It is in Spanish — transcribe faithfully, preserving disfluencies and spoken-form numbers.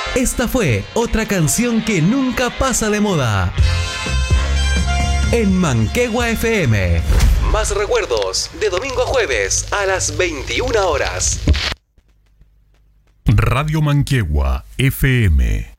Esta fue otra canción que nunca pasa de moda. En Manquehue F M. Más recuerdos de domingo a jueves a las veintiuna horas. Radio Manquehue F M.